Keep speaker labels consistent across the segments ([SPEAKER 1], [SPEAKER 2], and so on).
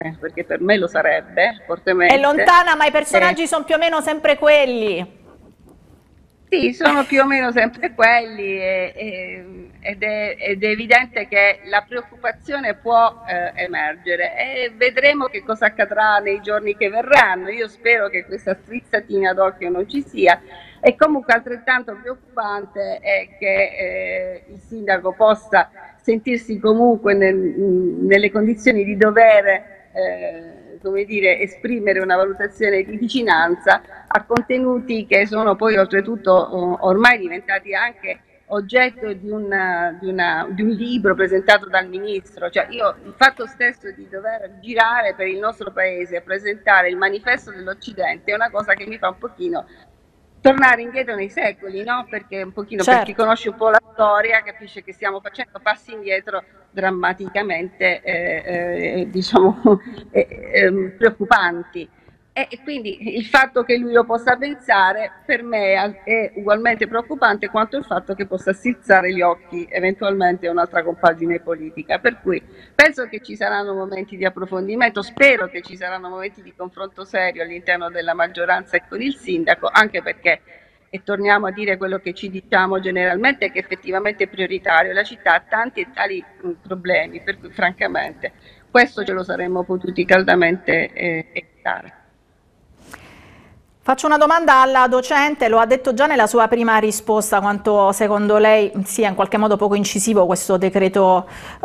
[SPEAKER 1] perché per me lo sarebbe
[SPEAKER 2] È
[SPEAKER 1] fortemente.
[SPEAKER 2] lontana, ma i
[SPEAKER 1] Eh,
[SPEAKER 2] personaggi sono più o meno sempre quelli.
[SPEAKER 1] Sì, sono più o meno sempre quelli ed è evidente che la preoccupazione può emergere e vedremo che cosa accadrà nei giorni che verranno. Io spero che questa strizzatina d'occhio non ci sia e comunque altrettanto preoccupante è che il sindaco possa sentirsi comunque nelle condizioni di dover come dire, esprimere una valutazione di vicinanza a contenuti che sono poi oltretutto ormai diventati anche oggetto di un libro presentato dal ministro. Cioè io, il fatto stesso di dover girare per il nostro paese a presentare il manifesto dell'Occidente è una cosa che mi fa un pochino tornare indietro nei secoli, no? Perché un pochino, per chi
[SPEAKER 2] Certo.
[SPEAKER 1] conosce un po' la storia, capisce che stiamo facendo passi indietro drammaticamente, diciamo, preoccupanti. E quindi il fatto che lui lo possa pensare per me è ugualmente preoccupante quanto il fatto che possa strizzare gli occhi eventualmente a un'altra compagine politica. Per cui penso che ci saranno momenti di approfondimento, spero che ci saranno momenti di confronto serio all'interno della maggioranza e con il sindaco, anche perché, e torniamo a dire quello che ci diciamo generalmente, che effettivamente è prioritario. La città ha tanti e tali problemi, per cui francamente questo ce lo saremmo potuti caldamente evitare.
[SPEAKER 2] Faccio una domanda alla docente, lo ha detto già nella sua prima risposta, quanto secondo lei sia in qualche modo poco incisivo questo decreto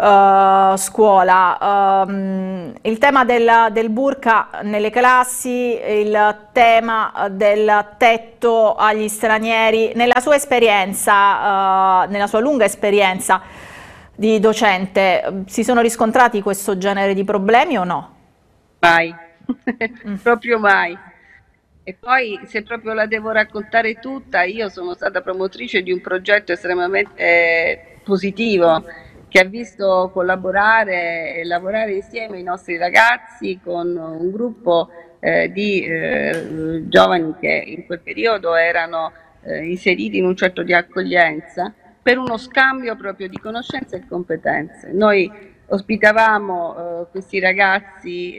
[SPEAKER 2] scuola. Il tema del burka nelle classi, il tema del tetto agli stranieri, nella sua esperienza, nella sua lunga esperienza di docente, si sono riscontrati questo genere di problemi o no?
[SPEAKER 1] Mai,
[SPEAKER 2] Mm.
[SPEAKER 1] proprio mai. E poi, se proprio la devo raccontare tutta, io sono stata promotrice di un progetto estremamente positivo che ha visto collaborare e lavorare insieme i nostri ragazzi con un gruppo di giovani che in quel periodo erano inseriti in un centro di accoglienza per uno scambio proprio di conoscenze e competenze. Noi ospitavamo questi ragazzi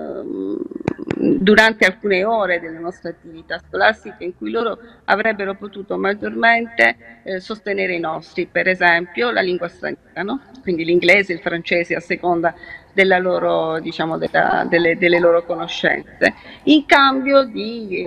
[SPEAKER 1] durante alcune ore delle nostre attività scolastiche in cui loro avrebbero potuto maggiormente sostenere i nostri, per esempio la lingua straniera, no? Quindi l'inglese, il francese a seconda della loro, diciamo, delle loro conoscenze, in cambio di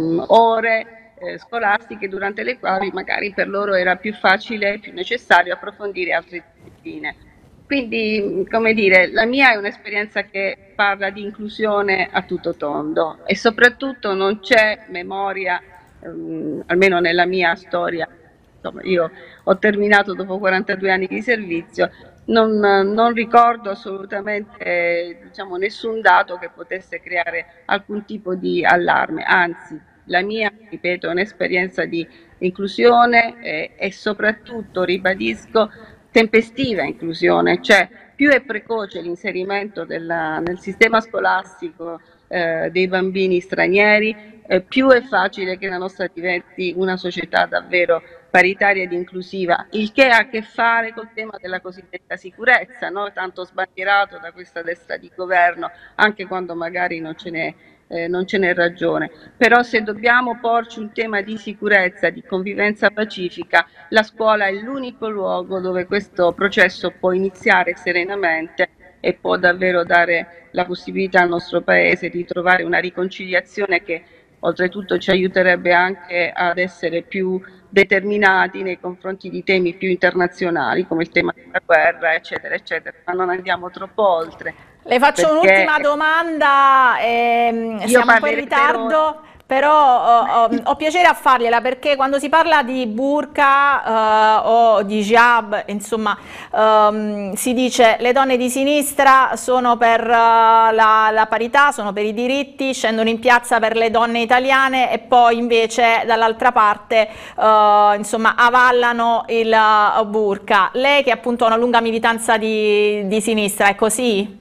[SPEAKER 1] ore scolastiche durante le quali magari per loro era più facile, più necessario approfondire altre discipline. Quindi, come dire, la mia è un'esperienza che parla di inclusione a tutto tondo e soprattutto non c'è memoria, almeno nella mia storia. Insomma, io ho terminato dopo 42 anni di servizio, non ricordo assolutamente diciamo, nessun dato che potesse creare alcun tipo di allarme, anzi la mia, ripeto, è un'esperienza di inclusione e soprattutto, ribadisco, tempestiva inclusione, cioè più è precoce l'inserimento nel sistema scolastico dei bambini stranieri, più è facile che la nostra diventi una società davvero paritaria ed inclusiva, il che ha a che fare col tema della cosiddetta sicurezza, no? Tanto sbandierato da questa destra di governo, anche quando magari non ce n'è ragione. Però se dobbiamo porci un tema di sicurezza, di convivenza pacifica, la scuola è l'unico luogo dove questo processo può iniziare serenamente e può davvero dare la possibilità al nostro Paese di trovare una riconciliazione che oltretutto ci aiuterebbe anche ad essere più determinati nei confronti di temi più internazionali come il tema della guerra, eccetera, eccetera, ma non andiamo troppo oltre
[SPEAKER 2] Le faccio
[SPEAKER 1] perché
[SPEAKER 2] un'ultima domanda,
[SPEAKER 1] io
[SPEAKER 2] siamo un po' in
[SPEAKER 1] parlerei per ore.
[SPEAKER 2] ritardo, però ho piacere a fargliela perché quando si parla di burqa o di hijab, insomma, si dice le donne di sinistra sono per la parità, sono per i diritti, scendono in piazza per le donne italiane e poi invece dall'altra parte insomma, avallano il burqa. Lei che appunto ha una lunga militanza di sinistra, è così?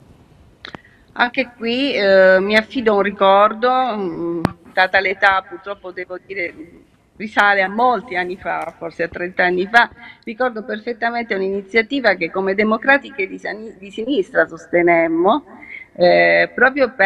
[SPEAKER 1] Anche qui mi affido a un ricordo, data l'età purtroppo devo dire risale a molti anni fa, forse a 30 anni fa, ricordo perfettamente un'iniziativa che come democratiche di sinistra sostenemmo, proprio